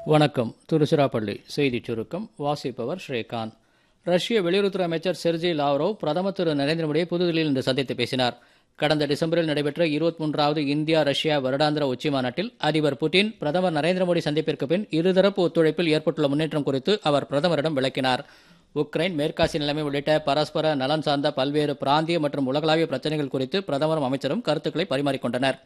வணக்கம். திருச்சிராப்பள்ளி செய்திச் சுருக்கம் வாசிப்பவர் ஸ்ரீகாந்த். ரஷ்ய வெளியுறவுத்துறை அமைச்சர் செர்ஜி லாவ்ரோவ் பிரதமர் திரு நரேந்திர மோடியை புதுதில்லியில் இன்று சந்தித்து பேசினார். கடந்த டிசம்பரில் நடைபெற்ற 23வது இந்தியா ரஷ்யா வருடாந்திர உச்சி மாநாட்டில் அதிபர் புட்டின் பிரதமர் நரேந்திர மோடி சந்திப்பிற்கு பின் இருதரப்பு ஒத்துழைப்பில் ஏற்பட்டுள்ள முன்னேற்றம் குறித்து அவர் பிரதமரிடம் விளக்கினார். உக்ரைன், மேற்காசிய நிலைமை உள்ளிட்ட பரஸ்பர நலன் சார்ந்த பல்வேறு பிராந்திய மற்றும் உலகளாவிய பிரச்சினைகள் குறித்து பிரதமரும் அமைச்சரும் கருத்துக்களை பரிமாறிக்கொண்டனர்.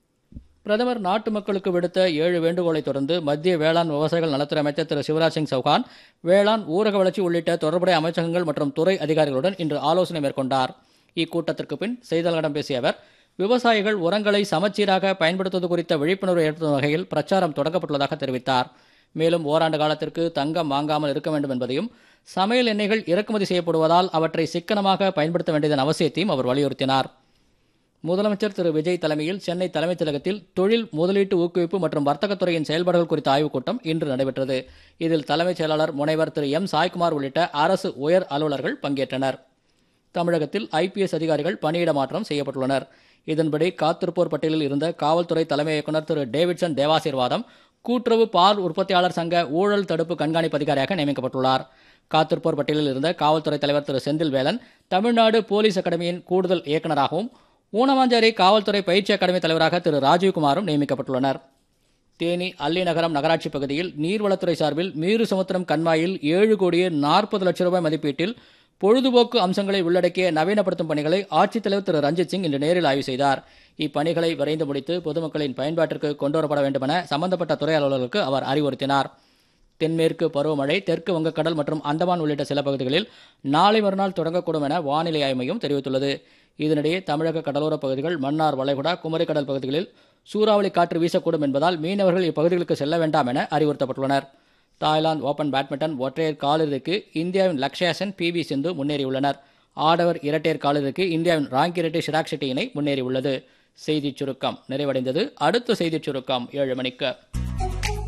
பிரதமர் நாட்டு மக்களுக்கு விடுத்த 7 வேண்டுகோளை தொடர்ந்து மத்திய வேளாண் விவசாயிகள் நலத்துறை அமைச்சர் திரு சிவராஜ் சிங் சௌஹான் வேளாண், ஊரக வளர்ச்சி உள்ளிட்ட தொடர்புடைய அமைச்சகங்கள் மற்றும் துறை அதிகாரிகளுடன் இன்று ஆலோசனை மேற்கொண்டார். இக்கூட்டத்திற்கு பின் செய்தியாளர்களிடம் பேசிய அவர், விவசாயிகள் உரங்களை சமச்சீராக பயன்படுத்துவது குறித்த விழிப்புணர்வு ஏற்படுத்தும் வகையில் பிரச்சாரம் தொடங்கப்பட்டுள்ளதாக தெரிவித்தார். மேலும் ஓராண்டு காலத்திற்கு தங்கம் வாங்காமல் இருக்க வேண்டும் என்பதையும், சமையல் எண்ணெய்கள் இறக்குமதி செய்யப்படுவதால் அவற்றை சிக்கனமாக பயன்படுத்த வேண்டியதன் அவசியத்தையும் அவர் வலியுறுத்தினார். முதலமைச்சர் திரு விஜய் தலைமையில் சென்னை தலைமைச் செயலகத்தில் தொழில் முதலீட்டு ஊக்குவிப்பு மற்றும் வர்த்தகத்துறையின் செயல்பாடுகள் குறித்த ஆய்வுக் கூட்டம் இன்று நடைபெற்றது. இதில் தலைமைச் செயலாளர் முனைவர் திரு எம் சாய்குமார் உள்ளிட்ட அரசு உயர் அலுவலர்கள் பங்கேற்றனர். தமிழகத்தில் IPS அதிகாரிகள் பணியிட மாற்றம் செய்யப்பட்டுள்ளனர். இதன்படி காத்திருப்போர் பட்டியலில் இருந்த காவல்துறை தலைமை இயக்குநர் திரு டேவிட்சன் தேவாசீர்வாதம் கூட்டுறவு பால் உற்பத்தியாளர் சங்க ஊழல் தடுப்பு கண்காணிப்பு அதிகாரியாக நியமிக்கப்பட்டுள்ளார். காத்திருப்போர் பட்டியலில் இருந்த காவல்துறை தலைவர் திரு செந்தில் வேலன் தமிழ்நாடு போலீஸ் அகாடமியின் கூடுதல் இயக்குநராகவும், ஊனமாஞ்சேரி காவல்துறை பயிற்சி அகாடமி தலைவராக திரு ராஜீவ்குமாரும் நியமிக்கப்பட்டுள்ளனர். தேனி அல்லிநகரம் நகராட்சி பகுதியில் நீர்வளத்துறை சார்பில் மீறு சமுத்திரம் கண்மாயில் 7,40,00,000 ரூபாய் மதிப்பீட்டில் பொழுதுபோக்கு அம்சங்களை உள்ளடக்கிய நவீனப்படுத்தும் பணிகளை ஆட்சித்தலைவர் திரு ரஞ்சித் சிங் இன்று நேரில் ஆய்வு செய்தார். இப்பணிகளை விரைந்து முடித்து பொதுமக்களின் பயன்பாட்டிற்கு கொண்டுவரப்பட வேண்டுமென சம்பந்தப்பட்ட துறை அலுவலர்களுக்கு அவர் அறிவுறுத்தினார். தென்மேற்கு பருவமழை தெற்கு வங்கக்கடல் மற்றும் அந்தமான் உள்ளிட்ட சில பகுதிகளில் நாளை மறுநாள் தொடங்கக்கூடும் என வானிலை ஆய்வு மையம் தெரிவித்துள்ளது. இதனிடையே தமிழக கடலோரப் பகுதிகள், மன்னார் வளைகுடா, குமரிக்கடல் பகுதிகளில் சூறாவளி காற்று வீசக்கூடும் என்பதால் மீனவர்கள் இப்பகுதிகளுக்கு செல்ல வேண்டாம் என அறிவுறுத்தப்பட்டுள்ளனர். தாய்லாந்து ஓபன் பேட்மிண்டன் ஒற்றையர் காலிறுதிக்கு இந்தியாவின் லக்ஷயா சென், PV சிந்து முன்னேறியுள்ளனர். ஆடவர் இரட்டையர் காலிறுதிக்கு இந்தியாவின் ராங்கிரெட்டி ஷிராக் ஷெட்டி இணை முன்னேறியுள்ளது. செய்திச் சுருக்கம் நிறைவடைந்தது. அடுத்த செய்திச் சுருக்கம் 7 மணிக்கு.